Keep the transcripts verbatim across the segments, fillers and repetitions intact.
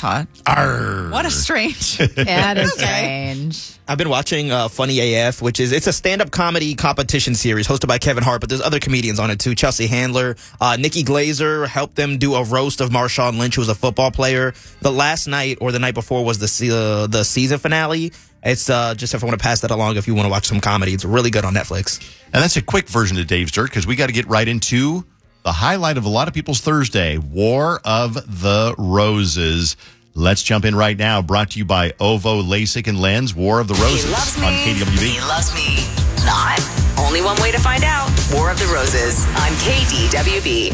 hot. Arr. What a strange. Yeah, it is Okay. strange. I've been watching uh, Funny A F, which is it's a stand-up comedy competition series hosted by Kevin Hart, but there's other comedians on it too. Chelsea Handler, uh, Nikki Glazer helped them do a roast of Marshawn Lynch, who was a football player. The last night or the night before was the se- uh, the season finale. It's uh, just if I want to pass that along, if you want to watch some comedy, it's really good on Netflix. And that's a quick version of Dave's Dirt because we got to get right into the highlight of a lot of people's Thursday, War of the Roses. Let's jump in right now. Brought to you by Ovo, LASIK, and Lens. War of the Roses He loves me. on K D W B. He loves me. Not. Only one way to find out. War of the Roses on K D W B.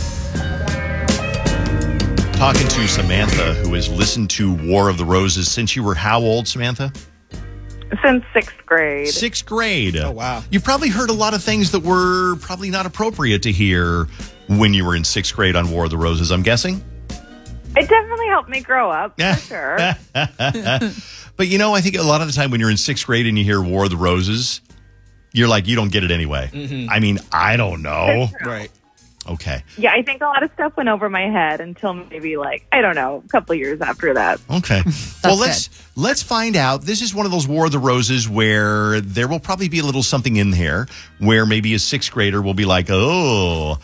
Talking to Samantha, who has listened to War of the Roses since you were how old, Samantha? Since sixth grade. Sixth grade. Oh, wow. You probably heard a lot of things that were probably not appropriate to hear when you were in sixth grade on War of the Roses, I'm guessing? It definitely helped me grow up, for sure. But, you know, I think a lot of the time when you're in sixth grade and you hear War of the Roses, you're like, you don't get it anyway. Mm-hmm. I mean, I don't know. Right. Okay. Yeah, I think a lot of stuff went over my head until maybe, like, I don't know, a couple of years after that. Okay. Well, let's let's find out. This is one of those War of the Roses where there will probably be a little something in here where maybe a sixth grader will be like, oh,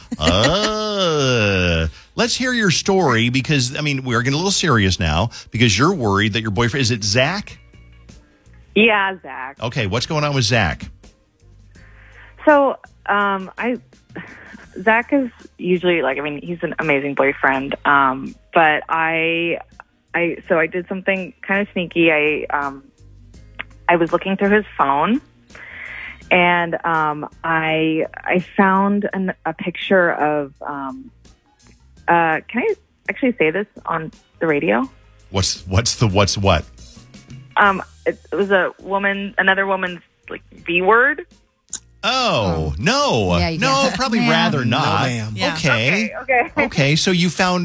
uh. Let's hear your story because, I mean, we're getting a little serious now because you're worried that your boyfriend, is it Zach? Yeah, Zach. Okay, what's going on with Zach? So, um, I... Zach is usually like, I mean, he's an amazing boyfriend. Um, but I, I, so I did something kind of sneaky. I, um, I was looking through his phone and, um, I, I found an, a picture of, um, uh, can I actually say this on the radio? What's, what's the, what's what? Um, it, it was a woman, another woman's like V word. Oh, no. Yeah, you no, can't- probably Ma'am. rather not. No, ma'am. Yeah. Okay. Okay. Okay. Okay, so you found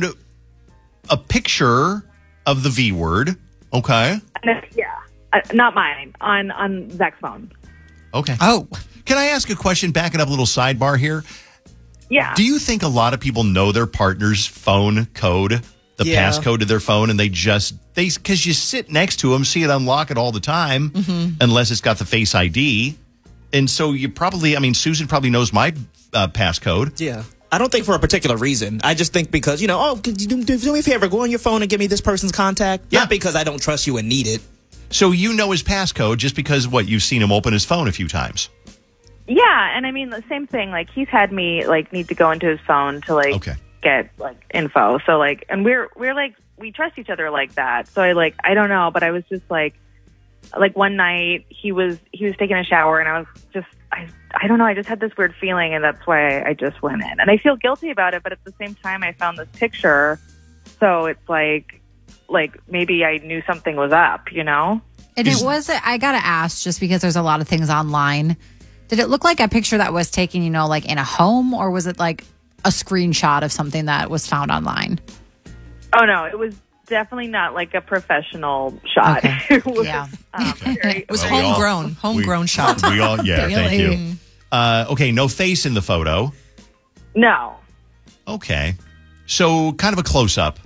a picture of the V word. Okay. Yeah. Uh, not mine, on, on Zach's phone. Okay. Oh, Can I ask a question? Backing up a little sidebar here. Yeah. Do you think a lot of people know their partner's phone code, the Yeah. passcode to their phone, and they just, they because you sit next to them, see it unlock it all the time, Mm-hmm. unless it's got the Face I D. And so you probably, I mean, Susan probably knows my uh, passcode. Yeah. I don't think for a particular reason. I just think because, you know, oh, could you do, do, do me a favor, go on your phone and give me this person's contact. Yeah. Not because I don't trust you and need it. So you know his passcode just because, what, you've seen him open his phone a few times. Yeah, and I mean the same thing. Like he's had me like need to go into his phone to like Okay. get like info. So like, and we're we're like we trust each other like that. So I like I don't know, but I was just like like one night he was he was taking a shower and I was just I I don't know. I just had this weird feeling and that's why I just went in. And I feel guilty about it, but at the same time I found this picture, so it's like like maybe I knew something was up, you know? And Is- it was, I got to ask, just because there's a lot of things online, did it look like a picture that was taken, you know, like in a home, or was it like a screenshot of something that was found online? Oh, no, it was definitely not like a professional shot. Okay. It was, Yeah. um, very- it was Well, we all- homegrown, homegrown we, shot. We all, yeah, thank you. Really? Uh, okay, no face in the photo. no. Okay. So kind of a close-up.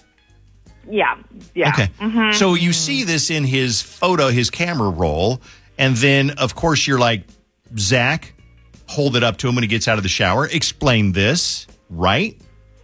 Yeah. Yeah. Okay. So you see this in his photo, his camera roll, and then, of course, you're like, Zach, hold it up to him when he gets out of the shower. Explain this, right?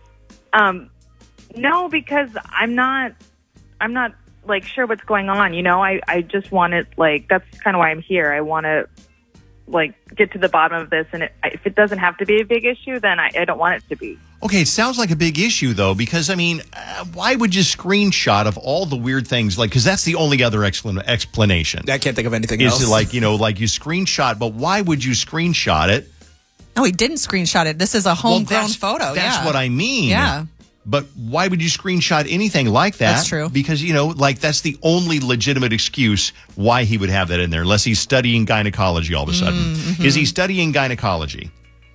Um, no, because I'm not, I'm not like sure what's going on. You know, I, I just want it like, that's kind of why I'm here. I want to like get to the bottom of this. And it, if it doesn't have to be a big issue, then I, I don't want it to be. Okay, it sounds like a big issue, though, because, I mean, uh, why would you screenshot of all the weird things? Like, because that's the only other explan- explanation. I can't think of anything Is else. it like, you know, like you screenshot, but why would you screenshot it? No, he didn't screenshot it. This is a Well, homegrown that's- photo. That's yeah. what I mean. Yeah. But why would you screenshot anything like that? That's true. Because, you know, like that's the only legitimate excuse why he would have that in there, unless he's studying gynecology all of a sudden. Mm-hmm. Is he studying gynecology?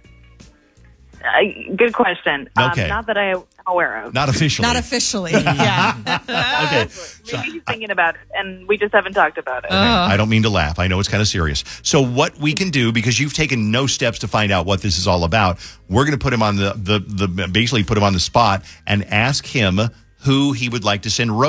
Uh, good question. Okay. Um, not that I'm aware of. Not officially. Not officially. yeah. Okay. Maybe he's thinking about it, and we just haven't talked about it. I don't mean to laugh. I know it's kind of serious. So what we can do, because you've taken no steps to find out what this is all about, we're going to put him on the, the, the, basically put him on the spot and ask him who he would like to send roses